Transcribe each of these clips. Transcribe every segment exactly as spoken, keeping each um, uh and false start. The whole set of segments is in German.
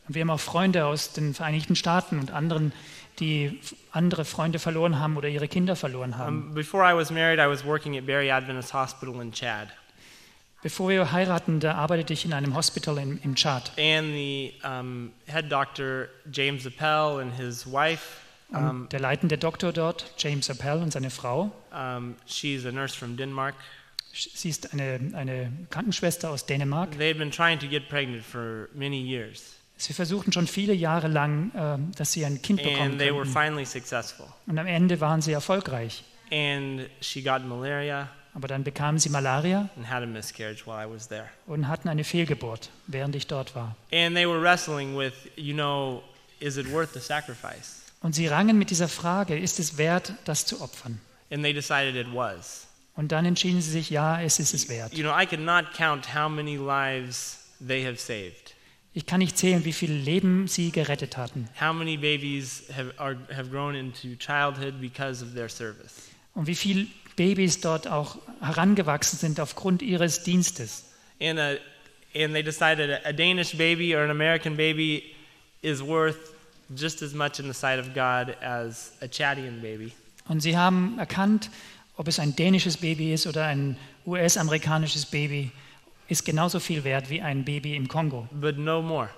Und wir haben auch Freunde aus den Vereinigten Staaten und anderen, die andere Freunde verloren haben oder ihre Kinder verloren haben. Um, before I was married, I was working at Barry Adventist Hospital in Chad. Bevor wir heiraten, da arbeitete ich in einem Hospital im, im Tschad. And the um, head doctor, James Appel, and his wife, um, Und der leitende Doktor dort, James Appel, und seine Frau, um, she's a nurse from Denmark. sie ist eine, eine Krankenschwester aus Dänemark. They had been trying to get pregnant for many years. Sie versuchten schon viele Jahre lang, äh, dass sie ein Kind bekommen And they were könnten. finally successful. Und am Ende waren sie erfolgreich. And she got malaria Aber dann bekamen sie Malaria and had a miscarriage while I was there. und hatten eine Fehlgeburt, während ich dort war. And they were wrestling with, you know, is it worth the sacrifice? Und sie rangen mit dieser Frage, ist es wert, das zu opfern? And they decided it was. Und dann entschieden sie sich, ja, es ist es wert. You know, I cannot count how many lives they have saved. Ich kann nicht zählen, wie viele Leben sie gerettet hatten How many babies have, are, have grown into childhood because of their service. und wie viele Babys dort auch herangewachsen sind aufgrund ihres Dienstes. And, a, and they decided a, a Danish baby or an American baby is worth just as much in the sight of God as a Chadian baby. Und sie haben erkannt, ob es ein dänisches Baby ist oder ein U S-amerikanisches Baby, ist genauso viel wert wie ein Baby im Kongo. But no more.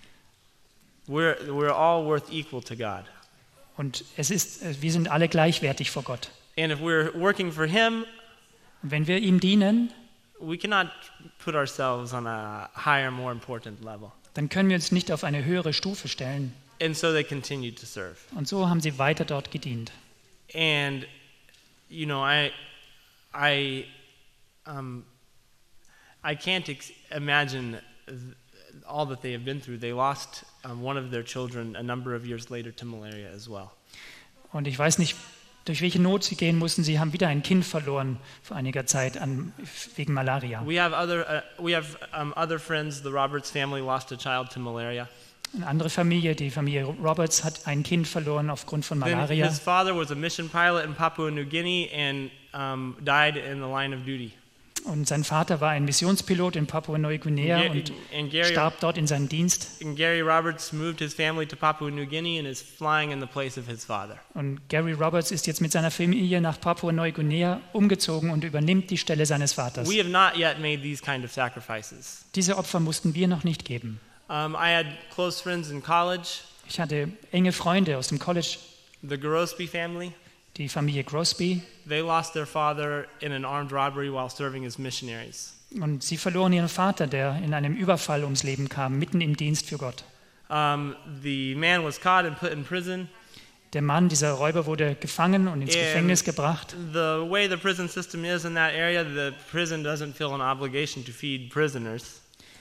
We're, we're all worth equal to God. Und es ist, wir sind alle gleichwertig vor Gott. And if we're working for Him, Und wenn wir ihm dienen, we cannot put ourselves on a higher, more important level. dann können wir uns nicht auf eine höhere Stufe stellen. And so they continued to serve. Und so haben sie weiter dort gedient. And, you know, I, I, um, I can't ex- imagine th- all that they have been through. They lost um, one of their children a number of years later to malaria as well. Und ich weiß nicht, durch welche Not sie gehen mussten. Sie haben wieder ein Kind verloren vor einiger Zeit an, wegen Malaria. We have other, uh, we have um, other friends. The Roberts family lost a child to malaria. Eine andere Familie, die Familie Roberts, hat ein Kind verloren aufgrund von Then Malaria. his father was a mission pilot in Papua New Guinea and um, died in the line of duty. Und sein Vater war ein Missionspilot in Papua-Neuguinea Ga- und and Gary, starb dort in seinem Dienst. and Gary Roberts moved his family to Papua New Guinea and is flying in the place of his father. Und Gary Roberts ist jetzt mit seiner Familie nach Papua-Neuguinea umgezogen und übernimmt die Stelle seines Vaters. We have not yet made these kind of sacrifices. Diese Opfer mussten wir noch nicht geben. Um, I had close friends in college, Ich hatte enge Freunde aus dem College, the Gorospe family. die Familie Grosby, They lost their father in an armed robbery while serving as missionaries. und sie verloren ihren Vater, der in einem Überfall ums Leben kam, mitten im Dienst für Gott. Um, the man was caught and put in prison. Der Mann, dieser Räuber, wurde gefangen und ins And Gefängnis gebracht. the way the prison system is in that area, the prison doesn't feel an obligation to feed prisoners.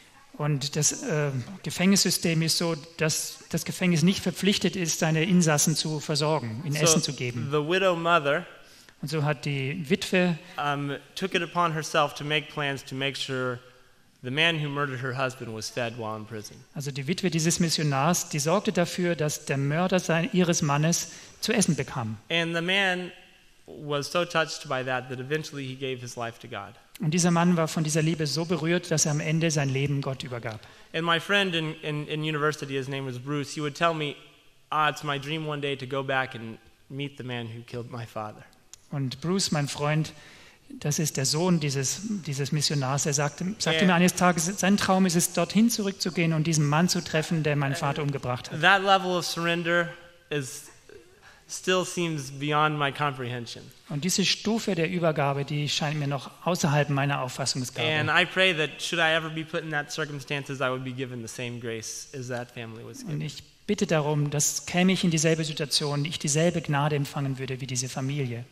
Und das äh, Gefängnissystem ist so, dass das Gefängnis nicht verpflichtet ist, seine Insassen zu versorgen, ihnen Essen zu geben. The widow mother Und so hat die Witwe um, took it upon herself to make plans to make sure the man who murdered her husband was fed while in prison. Also die Witwe dieses Missionars, die sorgte dafür, dass der Mörder sein, ihres Mannes zu essen bekam. And the man was so touched by that that eventually he gave his life to God. Und dieser Mann war von dieser Liebe so berührt, dass er am Ende sein Leben Gott übergab. And my friend in, in, in university, his name was Bruce, he would tell me, ah, it's my dream one day to go back and meet the man who killed my father. Und Bruce, mein Freund, das ist der Sohn dieses, dieses Missionars, er sagte, sagte Yeah. mir eines Tages, sein Traum ist es, dorthin zurückzugehen und diesen Mann zu treffen, der meinen Vater umgebracht hat. That level of surrender is still seems beyond my comprehension. Und diese Stufe der Übergabe, die scheint mir noch außerhalb meiner And Auffassungsgabe. I pray that should I ever be put in that circumstances, I would be given the same grace as that family was Und given. ich bitte darum, dass käme ich in dieselbe Situation, ich dieselbe Gnade empfangen würde wie diese Familie.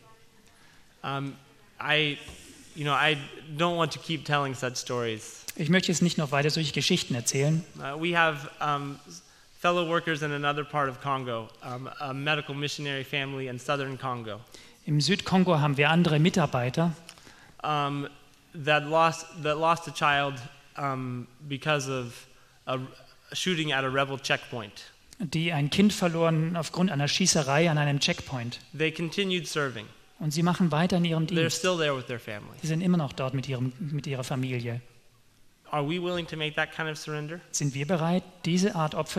Um, I, you know, I don't want to keep telling such stories. Ich möchte jetzt nicht noch weiter solche Geschichten erzählen. Uh, we have um, fellow workers in another part of Congo, um, a medical missionary family in southern Congo, Im Südkongo haben wir andere Mitarbeiter, um, that lost that lost a child um, because of a, a shooting at a rebel checkpoint. die ein Kind verloren aufgrund einer Schießerei an einem Checkpoint. They continued serving. Und sie machen weiter in ihrem They're Dienst. still there with their family. Sie sind immer noch dort mit, ihrem, mit ihrer Familie. Are we willing to make that kind of surrender? Sind wir bereit, diese Art Opfer